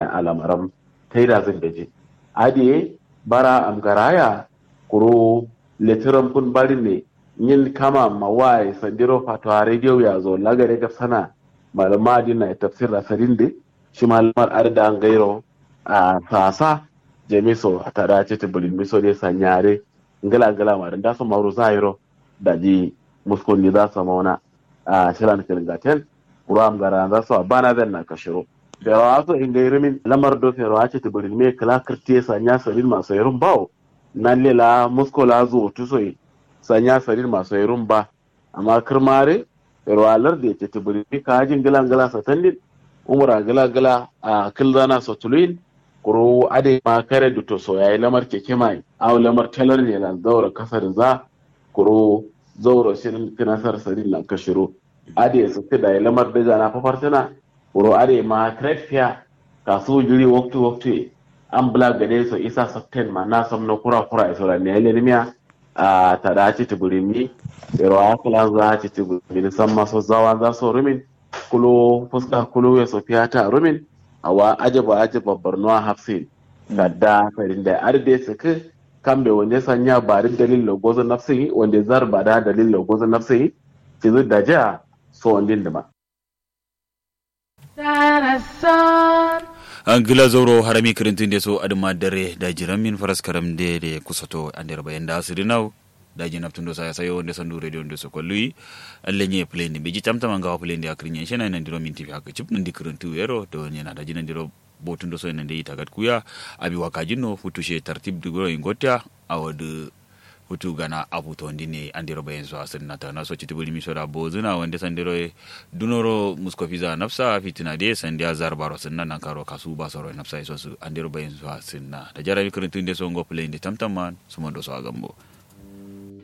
alamaram taida zin daji adiye bara amgaraya kuro letiran kun bari ne yin kama mawai sandiro fatwa radio ya zo lagare ga sana malama dina tafsir asarin de shi malamar arda an gairo a sasa jemiso a tada ce tibulin miso ne sanyare ngala ma da su mauru zairo da ji muskoni za su mauna a shirin kiringaten kuram gara za su bana zan na kashiro da wasu inda irimin lamar do fero ce tibulin me kala kirte sanya sarin masu yarun bawo nan lela muskola zo tusoi sanya sarin masu yarun ba amma kirmare fero alar da ce tibulin ka hajin gala satandin umura gala a kildana sotulin kuro ade ma kare duto so yayi lamar keke mai aw lamar talar ne lan zaura kasar za kuro zauro shirin kinasar sarin lan kashiro ade su da lamar da jana fafartana kuro ade ma krefia kasu jiri waktu an bla gade so isa sakten ma na sam no kura iso la ne lenimiya a tada ci tibulimi pero akala za ci tibulimi san maso zawan za so rumin kulo fuska kulo ya sofiya ta rumin awa ajaba barnuwa hafsin gadda farin da arde suka kambe wanda sanya barin dalil logozo nafsi wanda zar bada dalil logozo nafsi cizu da ja so wandin da ba an gila zauro harami kirintin da so adama dare da jiramin faras karam da kusato an da bayan da asiri nau da jina tundo saya wanda sandu radio ndo so kolui allenye plane be jitam tamanga plane ya krinya shena nan diro min tv haka chip nan dikrintu yero to nyana da jina diro botundo so nan dei tagat kuya abi wakajino futushe tartib digoro ingotya awadu futu gana abu to ndine andiro bayen so asin nata na so chitibuli misora bozuna wanda sandiro dunoro muskofiza nafsa fitina de sandia zarbaro sunna nan karo kasu ba soro nafsa so su andiro bayen so asin na da jarabi krintu inde so ngo plane tamtaman sumondo so agambo